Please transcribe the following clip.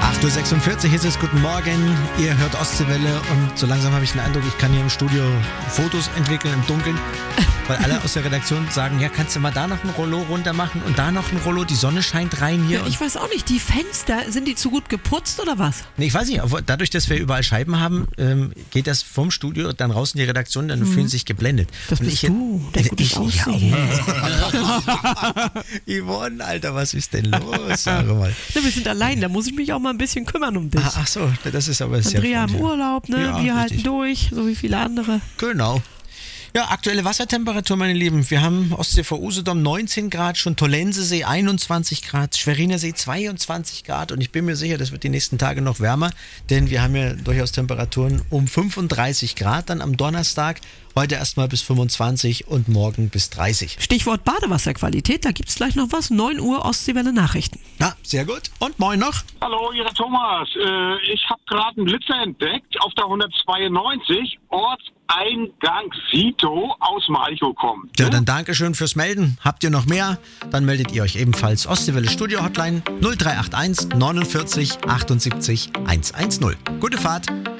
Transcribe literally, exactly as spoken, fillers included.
acht Uhr sechsundvierzig ist es, guten Morgen, ihr hört Ostseewelle und so langsam habe ich den Eindruck, ich kann hier im Studio Fotos entwickeln im Dunkeln, weil alle aus der Redaktion sagen, ja, kannst du mal da noch ein Rollo runter machen und da noch ein Rollo, die Sonne scheint rein hier. Ja, ich weiß auch nicht, die Fenster, sind die zu gut geputzt oder was? Nee, ich weiß nicht, aber dadurch, dass wir überall Scheiben haben, ähm, geht das vom Studio dann raus in die Redaktion, dann mhm. fühlen sie sich geblendet. Das und bist ich, du, der ich, gutes ich, Aussehen. Ja, Yvonne, Alter, was ist denn los? Sag mal. Na, wir sind allein, da muss ich mich auch mal ein bisschen kümmern um dich. Ah, ach so, das ist aber sehr Andrea im freundlich. Urlaub, ne? Ja, wir richtig. halten durch, so wie viele andere. Genau. Ja, aktuelle Wassertemperatur, meine Lieben. Wir haben Ostsee vor Usedom neunzehn Grad, schon Tollensesee einundzwanzig Grad, Schweriner See zweiundzwanzig Grad und ich bin mir sicher, das wird die nächsten Tage noch wärmer, denn wir haben ja durchaus Temperaturen um fünfunddreißig Grad dann am Donnerstag. Heute erstmal bis fünfundzwanzig und morgen bis dreißig. Stichwort Badewasserqualität, da gibt's gleich noch was. neun Uhr Ostseewelle Nachrichten. Ja, sehr gut. Und moin noch. Hallo, hier der Thomas. Äh, ich habe gerade einen Blitzer entdeckt auf der hundertzweiundneunzig, Ortseingang Sito aus Malchow kommen. Ja, dann Dankeschön fürs Melden. Habt ihr noch mehr? Dann meldet ihr euch ebenfalls. Ostseewelle Studio Hotline null drei acht eins neunundvierzig achtundsiebzig hundertzehn. Gute Fahrt.